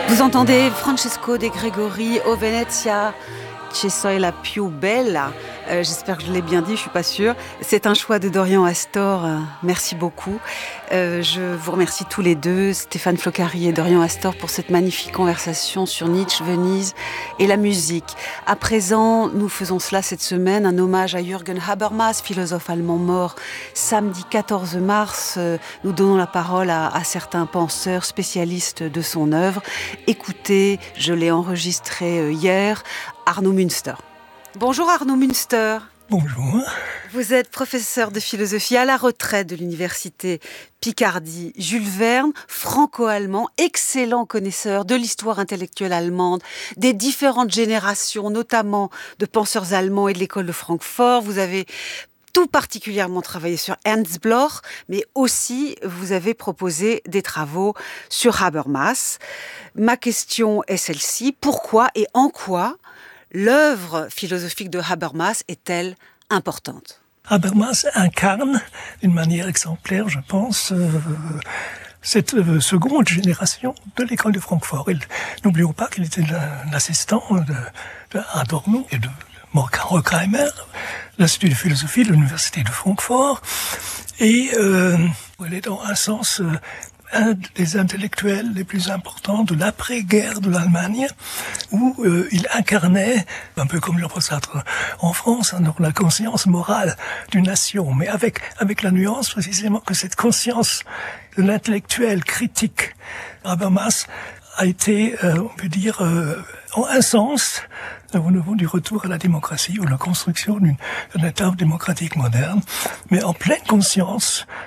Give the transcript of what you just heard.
Vous entendez Francesco De Gregori, O Venezia, Ci sei la più bella. J'espère que je l'ai bien dit, je suis pas sûre. C'est un choix de Dorian Astor. Merci beaucoup. Je vous remercie tous les deux, Stéphane Floccari et Dorian Astor, pour cette magnifique conversation sur Nietzsche, Venise et la musique. À présent, nous faisons cela cette semaine, un hommage à Jürgen Habermas, philosophe allemand mort samedi 14 mars. Nous donnons la parole à certains penseurs spécialistes de son œuvre. Écoutez, je l'ai enregistré hier, Arno Münster. Bonjour Arno Münster. Bonjour. Vous êtes professeur de philosophie à la retraite de l'université Picardie Jules Verne, franco-allemand, excellent connaisseur de l'histoire intellectuelle allemande, des différentes générations, notamment de penseurs allemands et de l'école de Francfort. Vous avez tout particulièrement travaillé sur Ernst Bloch, mais aussi vous avez proposé des travaux sur Habermas. Ma question est celle-ci: pourquoi et en quoi l'œuvre philosophique de Habermas est-elle importante? Habermas incarne d'une manière exemplaire, je pense, cette seconde génération de l'école de Francfort. N'oublions pas qu'il était l'assistant de Adorno et de Horkheimer, l'Institut de philosophie de l'Université de Francfort. Et elle est dans un sens un des intellectuels les plus importants de l'après-guerre de l'Allemagne, où il incarnait, un peu comme Jean-Paul Sartre en France, la conscience morale d'une nation, mais avec la nuance précisément que cette conscience de l'intellectuel critique, Habermas a été, on peut dire, en un sens, au niveau du retour à la démocratie ou la construction d'un État démocratique moderne, mais en pleine conscience